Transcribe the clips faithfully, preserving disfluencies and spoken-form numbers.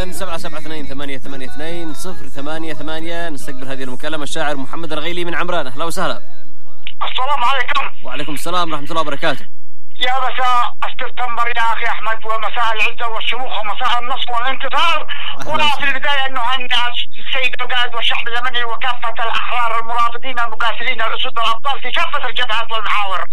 إذن سبعة سبعة اثنين ثمانية ثمانية اثنين صفر ثمانية ثمانية. نستقبل هذه المكالمة الشاعر محمد الرغيلي من عمران. أهلا وسهلا. السلام عليكم. وعليكم السلام ورحمة الله وبركاته. يا مساء السبتمبر يا أخي أحمد، ومساء العزة والشموخ ومساء النصر والانتصار. وفي البداية نهنئ السيد القائد والشعب اليمني وكافة الأحرار المرابطين المقاتلين الأسود الأبطال في كافة الجبهات والمحاور.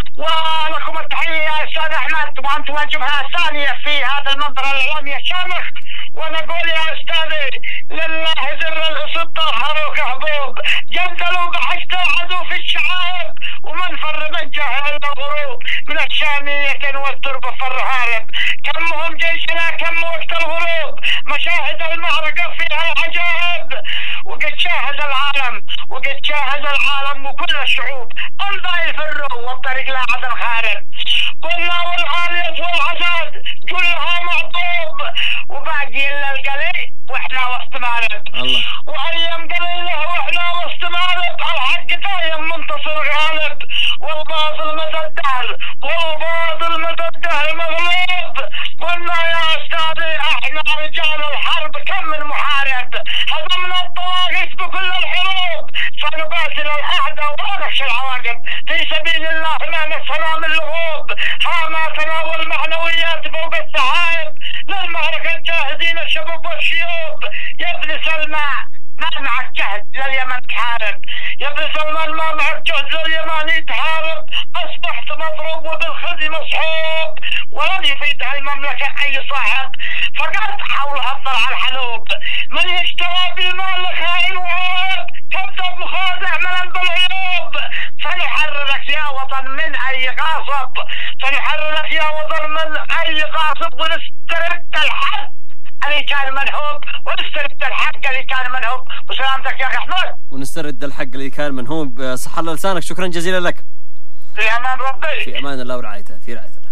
ولكم التحية يا أستاذ أحمد، وأنتم الجبهة الثانية في هذا المنبر الإعلامي الشامخ. ونقول يا أستاذي لله زر الأسود طهروا كهبوب، جندلوا بحشد العدو في الشعاب، ومن فر من جهل الغروب من الشامية والتربة فر هارب. كمهم جيشنا كم وقت الغروب، مشاهد المعركة فيها العجائب. وقد شاهد العالم وقد شاهد العالم وكل الشعوب امضى يفروا والطريق لا عدم خارب. قلنا والعالية والعزاد كلها معطوب، وباقي الا القلي واحنا وسط مارب. وايام قليله واحنا وسط مارب، الحق دايم منتصر غالب، والباطل مدى الدهر والباطل مدى الدهر مغلوب. قلنا يا استاذي احنا رجال الحرب كم من محارب، هزمنا الطواغيت بكل الحروب، فنقاتل الاعداء ولا نخشى العواقب، في سبيل الله ما نسنا من لغوب. ها ما تناول معنويات فوق السحاب، للمعركة جاهزين الشباب والشيوب. يا ابن سلمى ما معك جهد لليمن تحارب، يا ابن سلمان ما معك جهد لليمن تحارب. اصبحت مضروب وبالخزي مصحوب، ولن يفيد هالمملكة اي صاحب، فقط حولها الضرع الحلوب. من يشترى بالمال خائن وعاب، كذب مخادع ملن بالعيوب. سنحررك يا وطن من اي غاصب، سنحررك يا وطن من اي غاصب، ونسترد الحق اللي كان منهوب، ونسترد الحق اللي كان منهوب. وسلامتك يا اخي احمد. ونسترد الحق اللي كان منهوب. صح الله لسانك. شكرا جزيلا لك. في امان ربي. في امان الله ورعايته. في رعايته.